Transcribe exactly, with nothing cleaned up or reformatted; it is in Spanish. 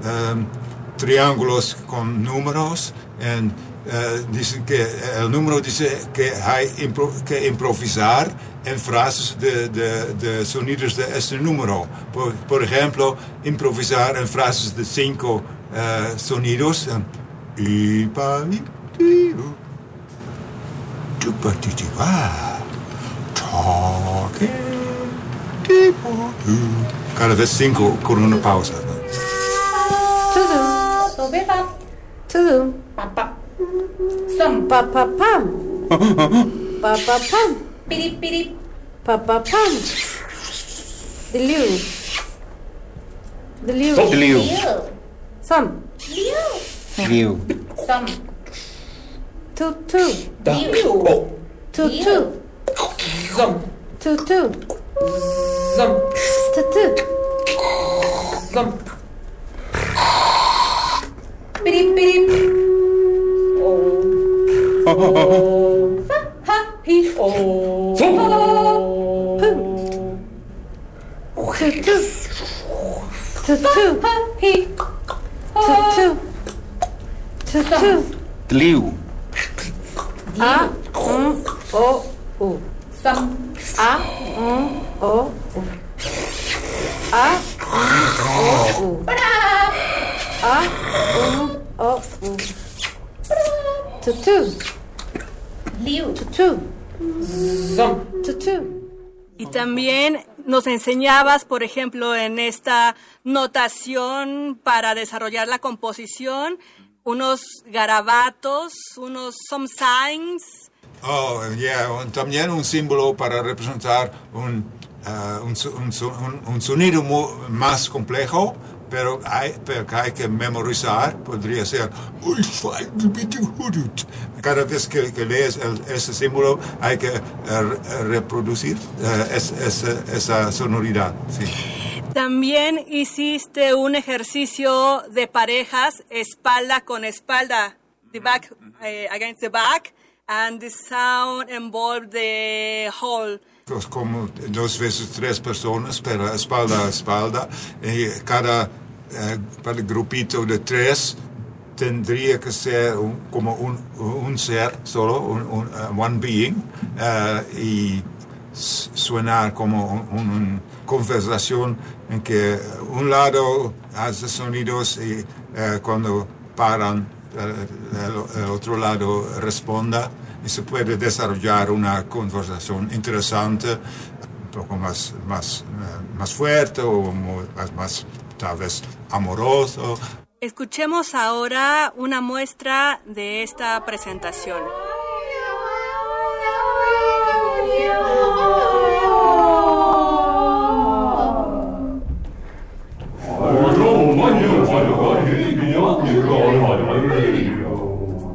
um, triángulos con números. En, uh, dicen que el número dice que hay impro, que improvisar en frases de, de, de sonidos de este número. Por, por ejemplo, improvisar en frases de cinco uh, sonidos. Um, Cada vez cinco con una pausa. Tudum. Papa. Som. Papa pam. Papa pam. Pirip pirip. Papa pam. Diliu. Diliu. Diliu. Som. Liu. Liu. Som. Tu tu. Liu. Tu tu. Som. Tu tu. Som. Tu tu. Som. Pirip pirip. Oh. Fa ha hi oh. Tu tu. Tu tu. Ha hi. Tu tu. Tu tu. Liu. A um o u. Sam. A um o u. A um o u. A um o u. Tutu. Liu. Tutu. Som. Tutu. Y también nos enseñabas, por ejemplo, en esta notación para desarrollar la composición, unos garabatos, unos some signs. Oh, yeah, también un símbolo para representar un, uh, un, un, un sonido muy, más complejo, pero hay, pero hay que memorizar. Podría ser cada vez que, que lees el, ese símbolo hay que uh, reproducir uh, es, es, esa sonoridad. Sí. También hiciste un ejercicio de parejas, espalda con espalda, the back uh, against the back, and the sound involved the whole. Pues como dos veces tres personas, pero espalda a espalda, y cada, eh, cada grupito de tres tendría que ser un, como un, un ser solo, un, un uh, one being, uh, y suenar como una un conversación en que un lado hace sonidos y uh, cuando paran el, el otro lado responda, y se puede desarrollar una conversación interesante, un poco más, más, uh, más fuerte o más, más tal vez amoroso. Escuchemos ahora una muestra de esta presentación.